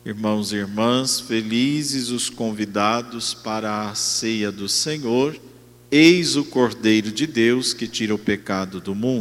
Irmãos e irmãs, felizes os convidados para a ceia do Senhor. Eis o Cordeiro de Deus que tira o pecado do mundo.